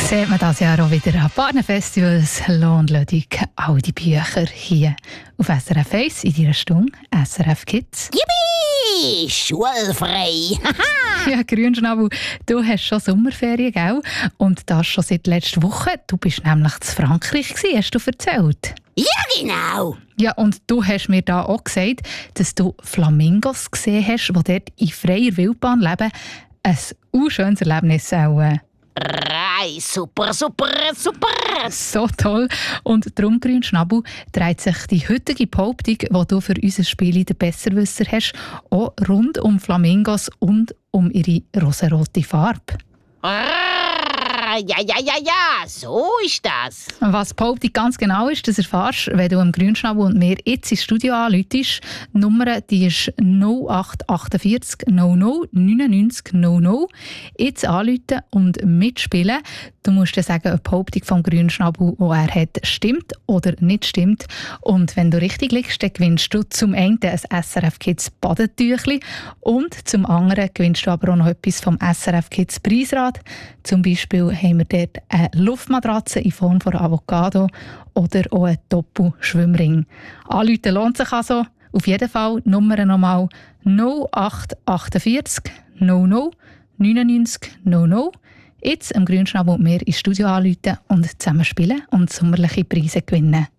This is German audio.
Sieht man das Jahr auch wieder an Partnerfestivals, Lohnlödig, all die Bücher hier auf SRF 1 in deiner Stunde SRF Kids. Yippie! Schulfrei! Ja, Grünschnabel, du hast schon Sommerferien, gell? Und das schon seit letzter Woche. Du bist nämlich in Frankreich gewesen, hast du erzählt. Ja, genau! Ja, und du hast mir da auch gesagt, dass du Flamingos gesehen hast, die dort in freier Wildbahn leben. Ein schönes Erlebnis auch. Super, super, super! So toll. Und darum, Grünschnabel, dreht sich die heutige Behauptung, die du für unser Spiel den Besserwisser hast, auch rund um Flamingos und um ihre rosarote Farbe. Ja, so ist das. Was die Behauptung ganz genau ist, das erfährst du, wenn du am Grünschnabel und mir jetzt ins Studio anrufst. Die Nummer die ist 0848 00 99 00. Jetzt anrufen und mitspielen. Du musst dann sagen, ob die Behauptung vom Grünschnabel, die er hat, stimmt oder nicht stimmt. Und wenn du richtig liegst, dann gewinnst du zum einen ein SRF Kids Badetüchli und zum anderen gewinnst du aber auch noch etwas vom SRF Kids Preisrad. Zum Beispiel haben wir dort eine Luftmatratze in Form von Avocado oder auch einen Doppel-Schwimmring. Anrufen lohnt sich also. Auf jeden Fall Nummer nochmal 0848 00 99 00. Jetzt am Grünschnabel und mir ins Studio anrufen und zusammen spielen und sommerliche Preise gewinnen.